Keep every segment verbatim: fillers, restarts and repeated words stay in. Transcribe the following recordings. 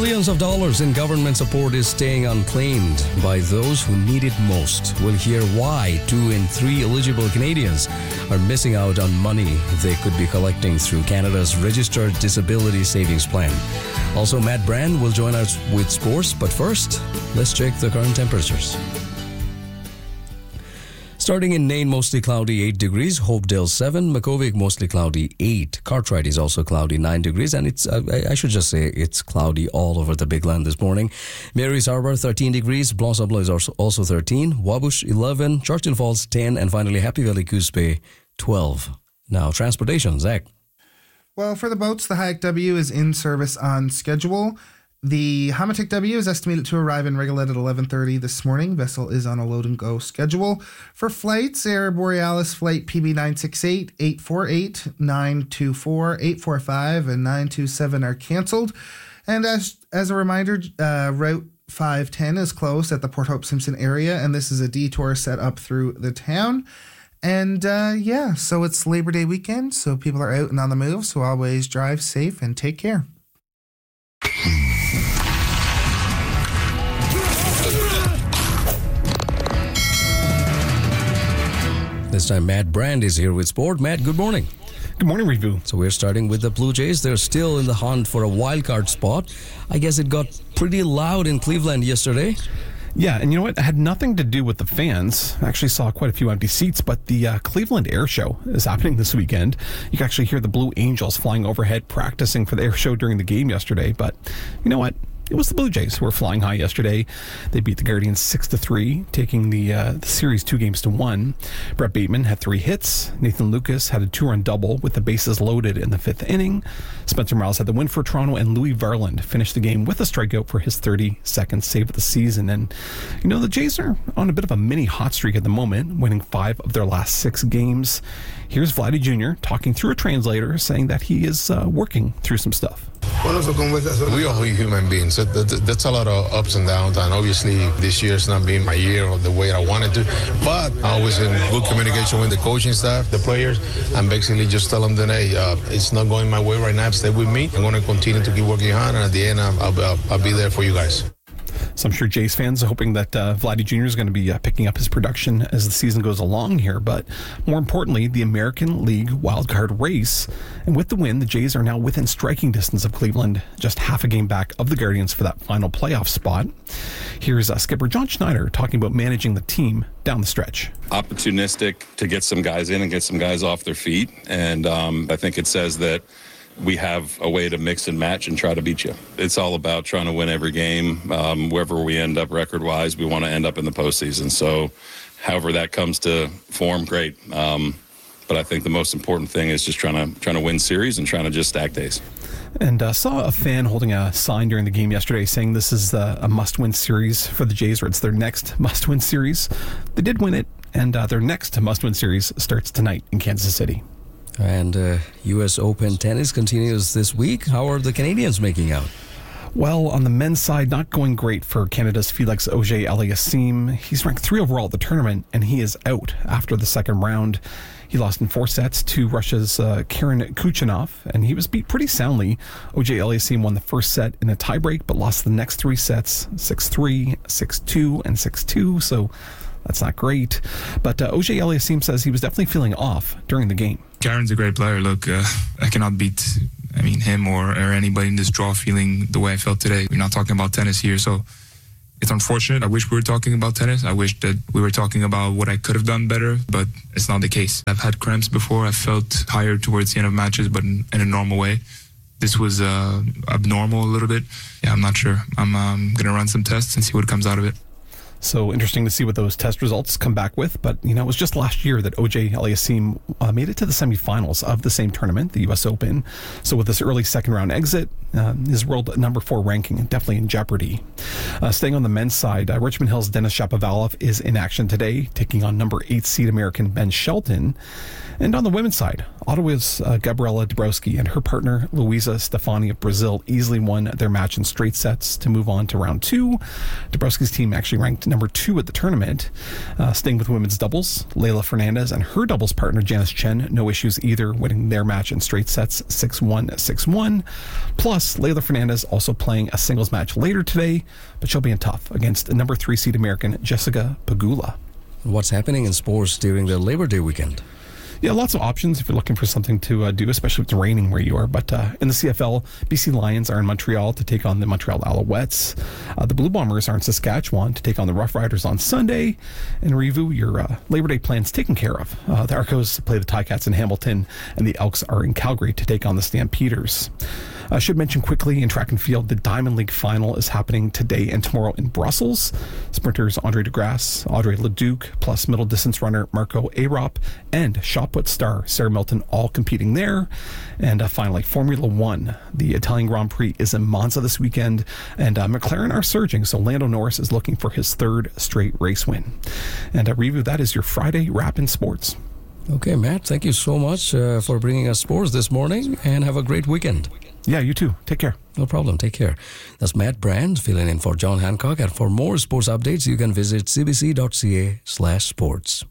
Billions of dollars in government support is staying unclaimed by those who need it most. We'll hear why two in three eligible Canadians are missing out on money they could be collecting through Canada's Registered Disability Savings Plan. Also, Matt Brand will join us with sports, but first, let's check the current temperatures. Starting in Nain, mostly cloudy, eight degrees. Hopedale, seven. Makkovik, mostly cloudy, eight. Cartwright is also cloudy, nine degrees. And it's, uh, I should just say, it's cloudy all over the Big Land this morning. Mary's Harbor, thirteen degrees. Blanc-Sablon is also thirteen. Wabush, eleven. Churchill Falls, ten. And finally, Happy Valley, Coos Bay, twelve. Now, transportation, Zach. Well, for the boats, the Hayek W is in service on schedule. The Hamatic W is estimated to arrive in Regalet at eleven thirty this morning. Vessel is on a load-and-go schedule. For flights, Air Borealis flight P B nine six eight, eight four eight, nine two four, eight four five, and nine two seven are canceled. And as as a reminder, uh, Route five ten is closed at the Port Hope Simpson area, and this is a detour set up through the town. And uh, yeah, so it's Labor Day weekend, so people are out and on the move, so always drive safe and take care. This time, Matt Brand is here with sport. Matt, good morning. Good morning, Review. So we're starting with the Blue Jays. They're still in the hunt for a wild card spot. I guess it got pretty loud in Cleveland yesterday. Yeah, and you know what? It had nothing to do with the fans. I actually saw quite a few empty seats, but the uh, Cleveland Air Show is happening this weekend. You can actually hear the Blue Angels flying overhead, practicing for the air show during the game yesterday. But you know what? It was the Blue Jays who were flying high yesterday. They beat the Guardians six to three, taking the uh, the series two games to one. Brett Bateman had three hits. Nathan Lucas had a two-run double with the bases loaded in the fifth inning. Spencer Miles had the win for Toronto, and Louis Varland finished the game with a strikeout for his thirty-second save of the season. And, you know, the Jays are on a bit of a mini hot streak at the moment, winning five of their last six games. Here's Vladdy Junior talking through a translator, saying that he is uh, working through some stuff. We are human beings. That's a lot of ups and downs, and obviously this year's not been my year or the way I wanted to. But I was in good communication with the coaching staff, the players, and basically just tell them that, hey, uh, it's not going my way right now. Stay with me. I'm going to continue to keep working hard, and at the end, I'll, I'll, I'll be there for you guys. So I'm sure Jays fans are hoping that uh, Vladdy Junior is going to be uh, picking up his production as the season goes along here. But more importantly, the American League wildcard race. And with the win, the Jays are now within striking distance of Cleveland, just half a game back of the Guardians for that final playoff spot. Here's uh, skipper John Schneider talking about managing the team down the stretch. Opportunistic to get some guys in and get some guys off their feet. And um, I think it says that we have a way to mix and match and try to beat you. It's all about trying to win every game. Um, wherever we end up record-wise, we want to end up in the postseason. So however that comes to form, great. Um, but I think the most important thing is just trying to trying to win series and trying to just stack days. And uh, saw a fan holding a sign during the game yesterday saying this is uh, a must-win series for the Jays, or it's their next must-win series. They did win it, and uh, their next must-win series starts tonight in Kansas City. And uh, U S Open tennis continues this week. How are the Canadians making out? Well, on the men's side, not going great for Canada's Felix Auger-Aliassime. He's ranked three overall at the tournament, and he is out after the second round. He lost in four sets to Russia's uh, Karen Kuchanov, and he was beat pretty soundly. Auger-Aliassime won the first set in a tiebreak, but lost the next three sets, six three, six two, and six two, so that's not great. But uh, Auger-Aliassime says he was definitely feeling off during the game. Karen's a great player. Look, uh, I cannot beat, I mean, him or, or anybody in this draw feeling the way I felt today. We're not talking about tennis here, so it's unfortunate. I wish we were talking about tennis. I wish that we were talking about what I could have done better, but it's not the case. I've had cramps before. I felt tired towards the end of matches, but in, in a normal way. This was uh, abnormal a little bit. Yeah, I'm not sure. I'm um, going to run some tests and see what comes out of it. So interesting to see what those test results come back with. But, you know, it was just last year that Auger-Aliassime uh, made it to the semifinals of the same tournament, the U S Open. So with this early second round exit, uh, his world number four ranking definitely in jeopardy. Uh, staying on the men's side, uh, Richmond Hill's Denis Shapovalov is in action today, taking on number eight seed American Ben Shelton. And on the women's side, Ottawa's uh, Gabriela Dabrowski and her partner Luisa Stefani of Brazil easily won their match in straight sets to move on to round two. Dabrowski's team actually ranked number two at the tournament. Uh, staying with women's doubles, Leylah Fernandez and her doubles partner Janice Chen, no issues either, winning their match in straight sets six one, six one. Plus, Plus, Leylah Fernandez also playing a singles match later today, but she'll be in tough against number three seed American Jessica Pegula. What's happening in sports during the Labor Day weekend? Yeah, lots of options if you're looking for something to uh, do, especially if it's raining where you are. But uh, in the C F L, B C Lions are in Montreal to take on the Montreal Alouettes. Uh, the Blue Bombers are in Saskatchewan to take on the Rough Riders on Sunday. And Revu, your uh, Labor Day plans taken care of. Uh, the Arcos play the Ticats in Hamilton, and the Elks are in Calgary to take on the Stampeders. I should mention quickly in track and field, the Diamond League final is happening today and tomorrow in Brussels. Sprinters Andre DeGrasse, Audrey Leduc, plus middle distance runner Marco Arop, and shot put star Sarah Milton all competing there. And uh, finally, Formula One. The Italian Grand Prix is in Monza this weekend, and uh, McLaren are surging, so Lando Norris is looking for his third straight race win. And uh, Revu, that is your Friday wrap in sports. Okay, Matt, thank you so much uh, for bringing us sports this morning, and have a great weekend. Yeah, you too. Take care. No problem. Take care. That's Matt Brand filling in for John Hancock. And for more sports updates, you can visit cbc.ca slash sports.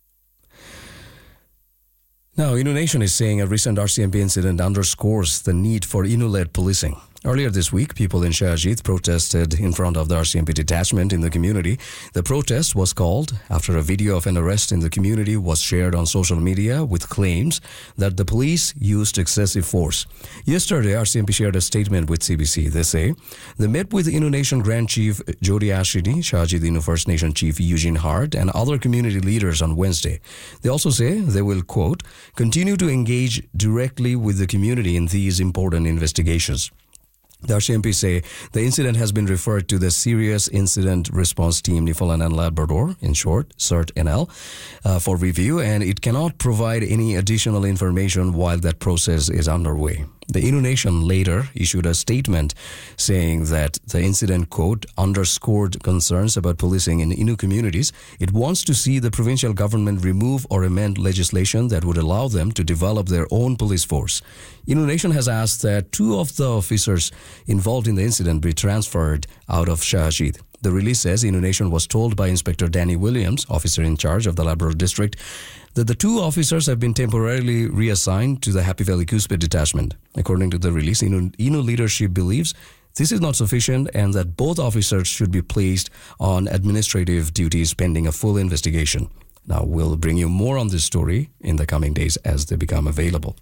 Now, Innu Nation is saying a recent R C M P incident underscores the need for Innu-led policing. Earlier this week, people in Shahajit protested in front of the R C M P detachment in the community. The protest was called after a video of an arrest in the community was shared on social media with claims that the police used excessive force. Yesterday, R C M P shared a statement with C B C. They say they met with Innu Nation Grand Chief Jody Ashidi, Shahajit Innu First Nation Chief Eugene Hart, and other community leaders on Wednesday. They also say they will, quote, continue to engage directly with the community in these important investigations. The R C M P say the incident has been referred to the Serious Incident Response Team Newfoundland and Labrador, in short, C I R T N L, uh, for review, and it cannot provide any additional information while that process is underway. The Innu Nation later issued a statement saying that the incident, quote, underscored concerns about policing in Innu communities. It wants to see the provincial government remove or amend legislation that would allow them to develop their own police force. Innu Nation has asked that two of the officers involved in the incident be transferred out of Shahajit. The release says Innu Nation was told by Inspector Danny Williams, officer in charge of the Labrador District, that the two officers have been temporarily reassigned to the Happy Valley Cuspid detachment. According to the release, Innu, Innu leadership believes this is not sufficient and that both officers should be placed on administrative duties pending a full investigation. Now, we'll bring you more on this story in the coming days as they become available.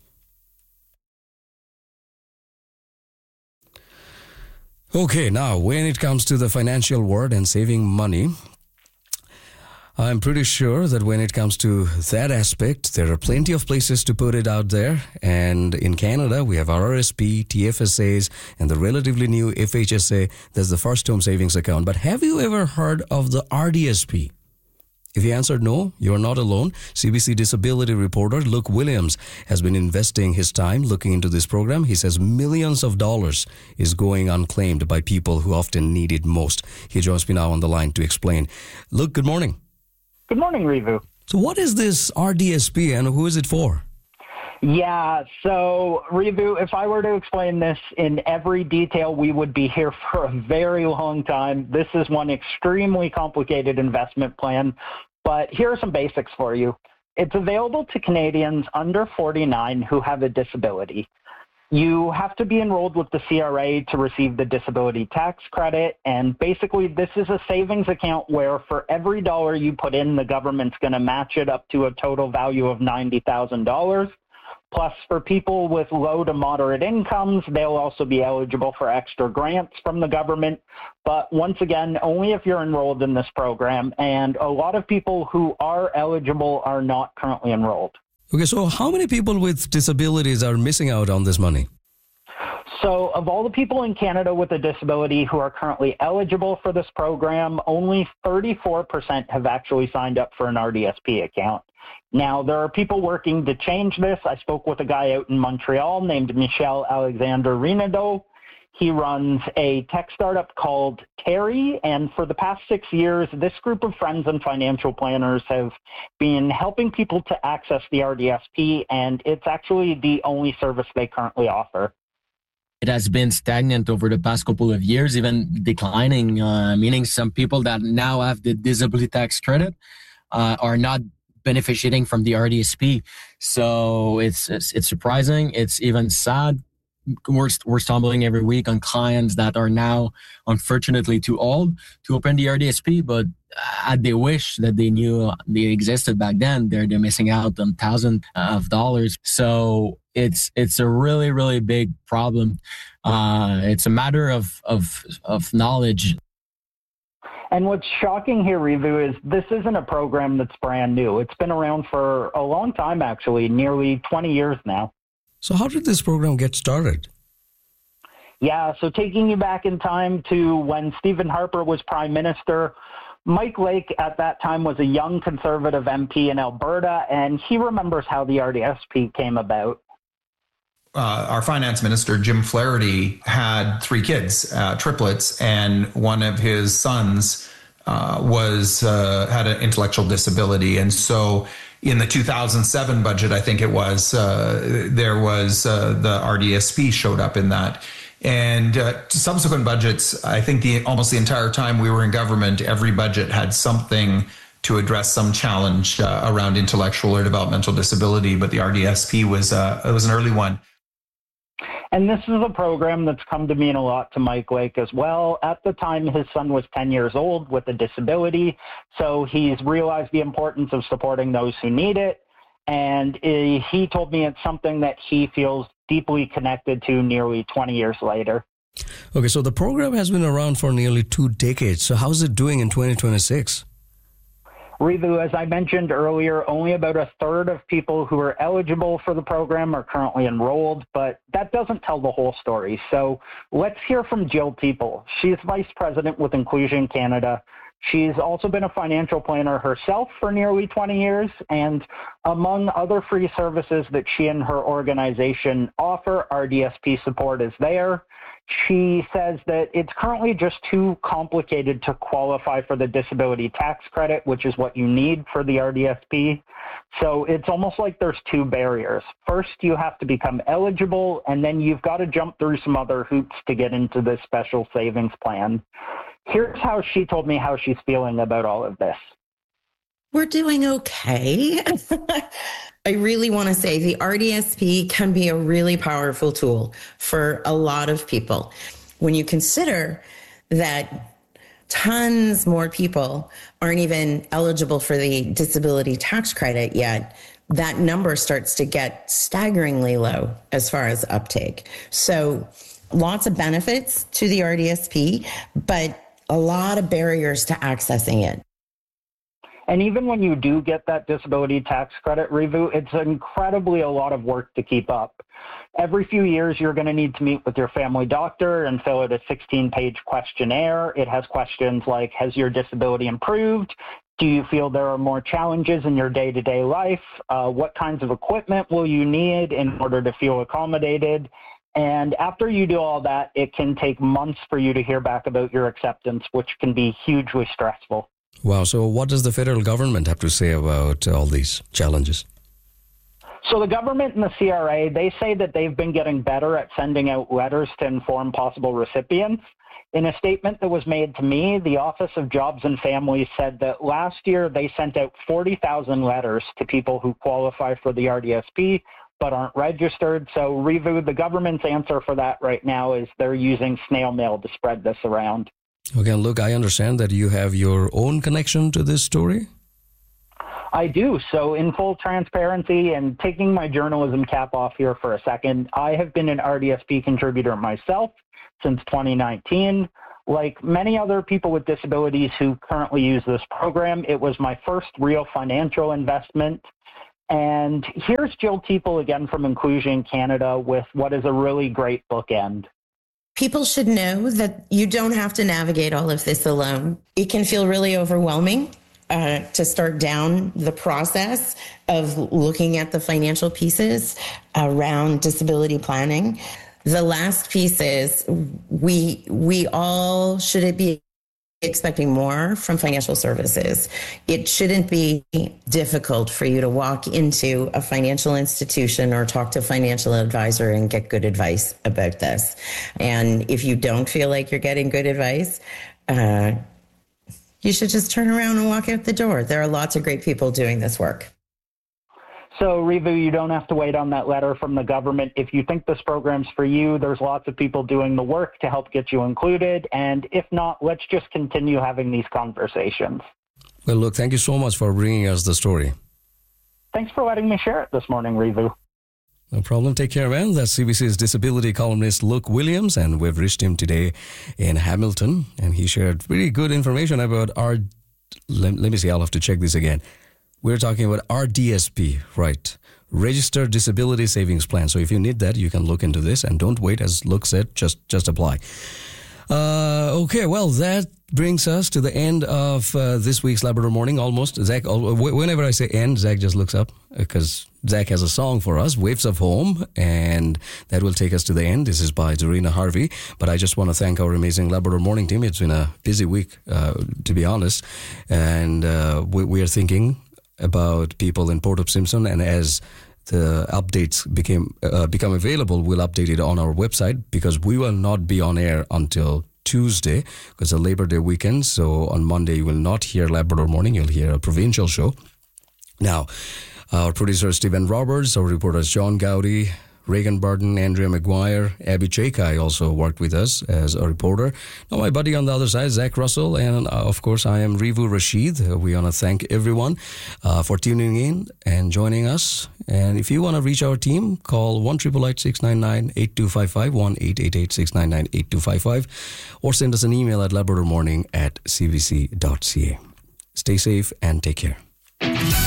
Okay, now, when it comes to the financial world and saving money, I'm pretty sure that when it comes to that aspect, there are plenty of places to put it out there. And in Canada, we have R R S P, T F S As, and the relatively new F H S A. That's the First Home Savings Account. But have you ever heard of the R D S P? If you answered no, you're not alone. C B C disability reporter Luke Williams has been investing his time looking into this program. He says millions of dollars is going unclaimed by people who often need it most. He joins me now on the line to explain. Luke, good morning. Good morning, Revu. So what is this R D S P and who is it for? Yeah, so Revu, if I were to explain this in every detail, we would be here for a very long time. This is one extremely complicated investment plan, but here are some basics for you. It's available to Canadians under forty-nine who have a disability. You have to be enrolled with the C R A to receive the disability tax credit, and basically this is a savings account where for every dollar you put in, the government's going to match it up to a total value of ninety thousand dollars. Plus, for people with low to moderate incomes, they'll also be eligible for extra grants from the government. But once again, only if you're enrolled in this program, and a lot of people who are eligible are not currently enrolled. Okay, so how many people with disabilities are missing out on this money? So of all the people in Canada with a disability who are currently eligible for this program, only thirty-four percent have actually signed up for an R D S P account. Now, there are people working to change this. I spoke with a guy out in Montreal named Michel Alexander Renadeau. He runs a tech startup called Terry, and for the past six years, this group of friends and financial planners have been helping people to access the R D S P, and it's actually the only service they currently offer. It has been stagnant over the past couple of years, even declining, uh, meaning some people that now have the disability tax credit uh, are not benefiting from the R D S P. So it's, it's it's surprising. It's even sad we're, we're stumbling every week on clients that are now unfortunately too old to open the R D S P, but uh, they wish that they knew they existed back then. They're, they're missing out on thousands of dollars. So it's, it's a really, really big problem. Uh, it's a matter of, of, of knowledge. And what's shocking here, Rivu, is this isn't a program that's brand new. It's been around for a long time, actually, nearly twenty years now. So how did this program get started? Yeah, so taking you back in time to when Stephen Harper was Prime Minister, Mike Lake at that time was a young Conservative M P in Alberta, and he remembers how the R D S P came about. Uh, our finance minister, Jim Flaherty, had three kids, uh, triplets, and one of his sons uh, was uh, had an intellectual disability. And so in the two thousand seven budget, I think it was, uh, there was uh, the R D S P showed up in that. And uh, subsequent budgets, I think the almost the entire time we were in government, every budget had something to address some challenge uh, around intellectual or developmental disability. But the R D S P was uh, it was an early one. And this is a program that's come to mean a lot to Mike Lake as well. At the time, his son was ten years old with a disability, so he's realized the importance of supporting those who need it. And he told me it's something that he feels deeply connected to nearly twenty years later. Okay, so the program has been around for nearly two decades. So how's it doing in twenty twenty-six? Rivu, as I mentioned earlier, only about a third of people who are eligible for the program are currently enrolled, but that doesn't tell the whole story. So let's hear from Jill Teeple. She's Vice President with Inclusion Canada. She's also been a financial planner herself for nearly twenty years, and among other free services that she and her organization offer, R D S P support is there. She says that it's currently just too complicated to qualify for the disability tax credit, which is what you need for the R D S P. So it's almost like there's two barriers. First, you have to become eligible, and then you've got to jump through some other hoops to get into this special savings plan. Here's how she told me how she's feeling about all of this. We're doing okay. I really want to say the R D S P can be a really powerful tool for a lot of people. When you consider that tons more people aren't even eligible for the disability tax credit yet, that number starts to get staggeringly low as far as uptake. So lots of benefits to the R D S P, but a lot of barriers to accessing it. And even when you do get that disability tax credit, Rivu, it's incredibly a lot of work to keep up. Every few years, you're going to need to meet with your family doctor and fill out a sixteen-page questionnaire. It has questions like, has your disability improved? Do you feel there are more challenges in your day-to-day life? Uh, what kinds of equipment will you need in order to feel accommodated? And after you do all that, it can take months for you to hear back about your acceptance, which can be hugely stressful. Wow. So what does the federal government have to say about all these challenges? So the government and the C R A, they say that they've been getting better at sending out letters to inform possible recipients. In a statement that was made to me, the Office of Jobs and Families said that last year they sent out forty thousand letters to people who qualify for the R D S P but aren't registered. So, Rivu, the government's answer for that right now is they're using snail mail to spread this around. Okay, look, I understand that you have your own connection to this story. I do. So in full transparency and taking my journalism cap off here for a second, I have been an R D S P contributor myself since twenty nineteen. Like many other people with disabilities who currently use this program, it was my first real financial investment. And here's Jill Teeple again from Inclusion Canada with what is a really great bookend. People should know that you don't have to navigate all of this alone. It can feel really overwhelming uh, to start down the process of looking at the financial pieces around disability planning. The last piece is we we all should be expecting more from financial services. It shouldn't be difficult for you to walk into a financial institution or talk to a financial advisor and get good advice about this. And if you don't feel like you're getting good advice, uh, you should just turn around and walk out the door. There are lots of great people doing this work. So, Rivu, you don't have to wait on that letter from the government. If you think this program's for you, there's lots of people doing the work to help get you included. And if not, let's just continue having these conversations. Well, look, thank you so much for bringing us the story. Thanks for letting me share it this morning, Rivu. No problem. Take care, man. That's C B C's disability columnist Luke Williams, and we've reached him today in Hamilton, and he shared really good information about our, let, let me see, I'll have to check this again. We're talking about R D S P, right? Registered Disability Savings Plan. So if you need that, you can look into this, and don't wait, as Luke said, just, just apply. Uh, okay, well, that brings us to the end of uh, this week's Labrador Morning, almost. Zach, whenever I say end, Zach just looks up because Zach has a song for us, Waves of Home, and that will take us to the end. This is by Dorina Harvey, but I just want to thank our amazing Labrador Morning team. It's been a busy week, uh, to be honest, and uh, we, we are thinking about people in Port of Simpson, and as the updates became uh, become available, we'll update it on our website, because we will not be on air until Tuesday because of Labor Day weekend. So on Monday you will not hear Labrador Morning, you'll hear a provincial show. Now, our producer Stephen Roberts, our reporters John Gowdy, Reagan Barton, Andrea McGuire, Abby Chakai also worked with us as a reporter. Now, my buddy on the other side, Zach Russell, and uh, of course, I am Rivu Rashid. Uh, we want to thank everyone uh, for tuning in and joining us. And if you want to reach our team, call one eight eight eight, six nine nine, eight two five five, one eight eight eight, six nine nine, eight two five five, or send us an email at labradormorning at c b c dot c a. Stay safe and take care.